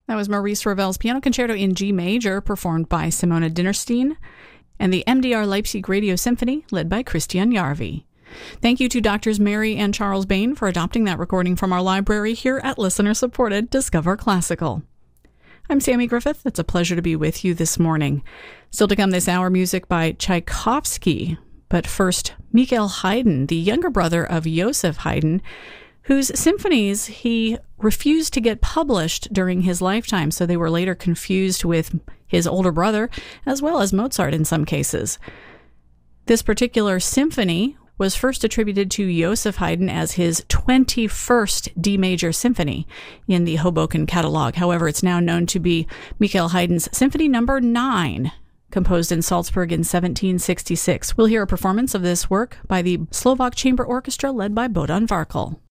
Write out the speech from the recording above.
That was Maurice Ravel's Piano Concerto in G Major, performed by Simona Dinnerstein, and the MDR Leipzig Radio Symphony, led by Christian Jarvi. Thank you to Drs. Mary and Charles Bain for adopting that recording from our library here at listener-supported Discover Classical. I'm Sammy Griffith. It's a pleasure to be with you this morning. Still to come this hour, music by Tchaikovsky. But first, Michael Haydn, the younger brother of Joseph Haydn, whose symphonies he refused to get published during his lifetime, so they were later confused with his older brother, as well as Mozart in some cases. This particular symphony was first attributed to Joseph Haydn as his 21st D major symphony in the Hoboken catalog. However, it's now known to be Michael Haydn's Symphony No. 9, composed in Salzburg in 1766. We'll hear a performance of this work by the Slovak Chamber Orchestra led by Bohdan Varkl.